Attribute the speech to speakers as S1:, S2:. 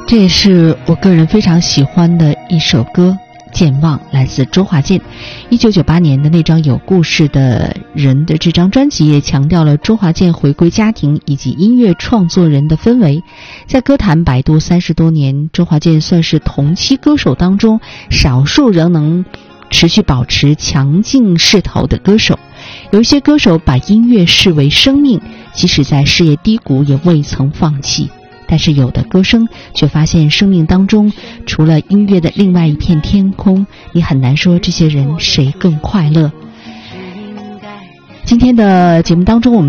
S1: 这也是我个人非常喜欢的一首歌，健忘，来自周华健。1998年的那张有故事的人的这张专辑也强调了周华健回归家庭以及音乐创作人的氛围。在歌坛摆渡30多年，周华健算是同期歌手当中少数仍能持续保持强劲势头的歌手。有一些歌手把音乐视为生命，即使在事业低谷也未曾放弃。但是有的歌声却发现生命当中除了音乐的另外一片天空，你很难说这些人谁更快乐。今天的节目当中我们